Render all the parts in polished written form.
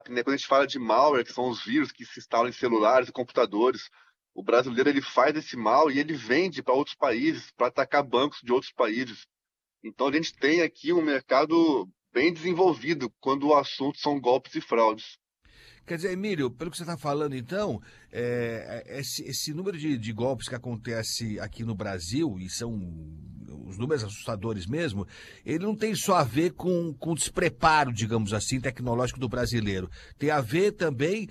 né? Quando a gente fala de malware, que são os vírus que se instalam em celulares e computadores, o brasileiro ele faz esse mal e ele vende para outros países, para atacar bancos de outros países. Então a gente tem aqui um mercado bem desenvolvido quando o assunto são golpes e fraudes. Quer dizer, Emílio, pelo que você está falando, então, esse número de golpes que acontece aqui no Brasil, e são os números assustadores mesmo, ele não tem só a ver com o despreparo, digamos assim, tecnológico do brasileiro. Tem a ver também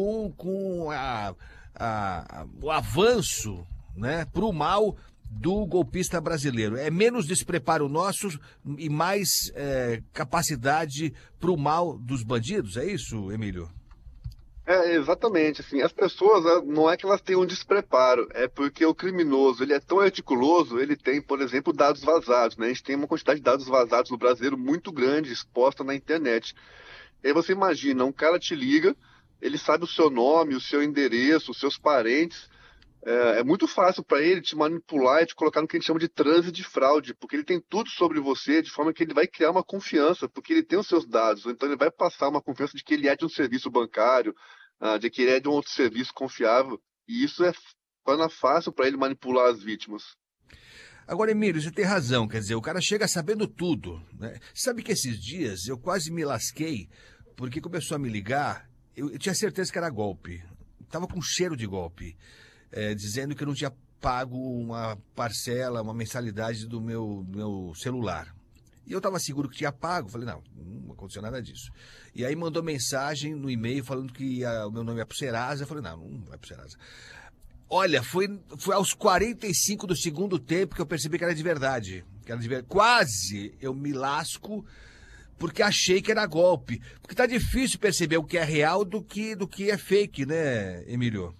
com o avanço, né, para o mal do golpista brasileiro. É menos despreparo nosso e mais capacidade para o mal dos bandidos, é isso, Emílio? É, exatamente, assim, as pessoas, não é que elas tenham um despreparo, é porque o criminoso, ele é tão articuloso, ele tem, por exemplo, dados vazados, né? A gente tem uma quantidade de dados vazados no brasileiro muito grande, exposta na internet. E aí você imagina, um cara te liga, ele sabe o seu nome, o seu endereço, os seus parentes. É muito fácil para ele te manipular e te colocar no que a gente chama de transe de fraude, porque ele tem tudo sobre você, de forma que ele vai criar uma confiança, porque ele tem os seus dados. Então ele vai passar uma confiança de que ele é de um serviço bancário, de que ele é de um outro serviço confiável. E isso torna fácil para ele manipular as vítimas. Agora, Emílio, você tem razão, quer dizer, o cara chega sabendo tudo, né? Sabe que esses dias eu quase me lasquei, porque começou a me ligar, eu tinha certeza que era golpe, tava com cheiro de golpe, dizendo que eu não tinha pago uma parcela, uma mensalidade do meu celular. E eu estava seguro que tinha pago, falei, não aconteceu nada disso. E aí mandou mensagem no e-mail falando que o meu nome é pro Serasa, eu falei, não vai pro Serasa. Olha, foi aos 45 do segundo tempo que eu percebi que era de verdade. Quase eu me lasco porque achei que era golpe. Porque tá difícil perceber o que é real do que é fake, né, Emílio?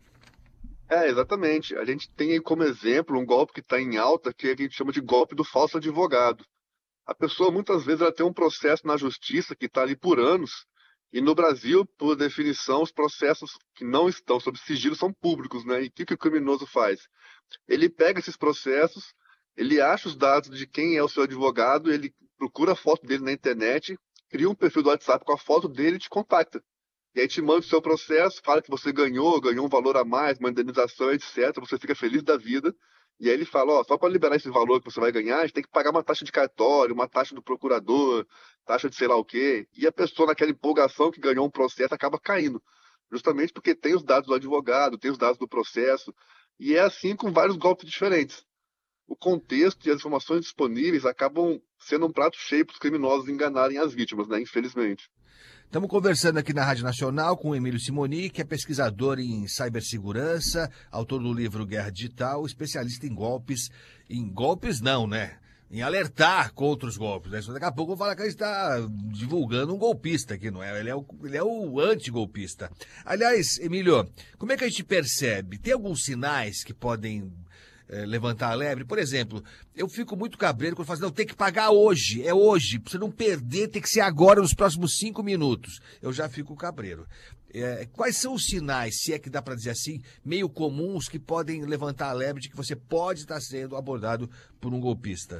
É, exatamente. A gente tem aí como exemplo um golpe que está em alta, que a gente chama de golpe do falso advogado. A pessoa muitas vezes ela tem um processo na justiça que está ali por anos, e no Brasil, por definição, os processos que não estão sob sigilo são públicos, né? E o que o criminoso faz? Ele pega esses processos, ele acha os dados de quem é o seu advogado, ele procura a foto dele na internet, cria um perfil do WhatsApp com a foto dele e te contacta. E aí te manda o seu processo, fala que você ganhou um valor a mais, uma indenização, etc. Você fica feliz da vida. E aí ele fala, ó, só para liberar esse valor que você vai ganhar, a gente tem que pagar uma taxa de cartório, uma taxa do procurador, taxa de sei lá o quê. E a pessoa, naquela empolgação que ganhou um processo, acaba caindo. Justamente porque tem os dados do advogado, tem os dados do processo. E é assim com vários golpes diferentes. O contexto e as informações disponíveis acabam sendo um prato cheio para os criminosos enganarem as vítimas, né? Infelizmente. Estamos conversando aqui na Rádio Nacional com o Emílio Simoni, que é pesquisador em cibersegurança, autor do livro Guerra Digital, especialista em golpes não, né? Em alertar contra os golpes, né? Daqui a pouco eu vou falar que a gente está divulgando um golpista aqui, não é? Ele é o antigolpista. Aliás, Emílio, como é que a gente percebe? Tem alguns sinais que podem levantar a lebre? Por exemplo, eu fico muito cabreiro quando falo assim, não, tem que pagar hoje, é hoje, pra você não perder, tem que ser agora, nos próximos 5 minutos. Eu já fico cabreiro. Quais são os sinais, se é que dá para dizer assim, meio comuns, que podem levantar a lebre de que você pode estar sendo abordado por um golpista?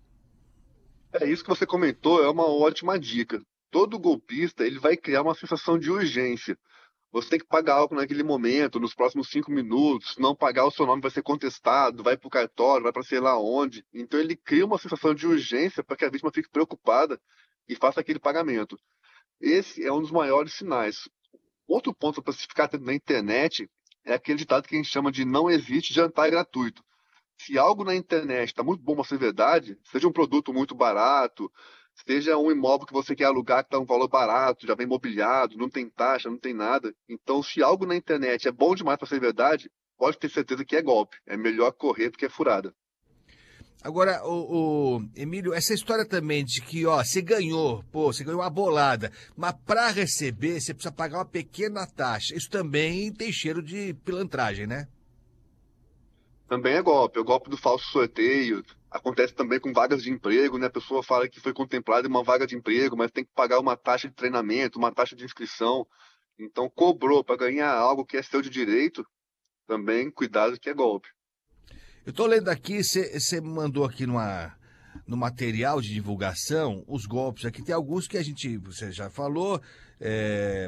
É isso que você comentou, é uma ótima dica. Todo golpista, ele vai criar uma sensação de urgência. Você tem que pagar algo naquele momento, nos próximos 5 minutos. Se não pagar, o seu nome vai ser contestado, vai para o cartório, vai para sei lá onde. Então ele cria uma sensação de urgência para que a vítima fique preocupada e faça aquele pagamento. Esse é um dos maiores sinais. Outro ponto para se ficar atento na internet é aquele ditado que a gente chama de não existe jantar gratuito. Se algo na internet está muito bom para ser verdade, seja um produto muito barato, seja um imóvel que você quer alugar que dá um valor barato, já vem mobiliado, não tem taxa, não tem nada. Então, se algo na internet é bom demais para ser verdade, pode ter certeza que é golpe. É melhor correr do que é furada. Agora, o Emílio, essa história também de que, ó, você ganhou, pô, você ganhou uma bolada, mas para receber você precisa pagar uma pequena taxa. Isso também tem cheiro de pilantragem, né? Também é o golpe do falso sorteio. Acontece também com vagas de emprego, né? A pessoa fala que foi contemplada em uma vaga de emprego, mas tem que pagar uma taxa de treinamento, uma taxa de inscrição. Então, cobrou para ganhar algo que é seu de direito, também cuidado que é golpe. Eu tô lendo aqui, você mandou aqui no material de divulgação os golpes aqui. Tem alguns que você já falou,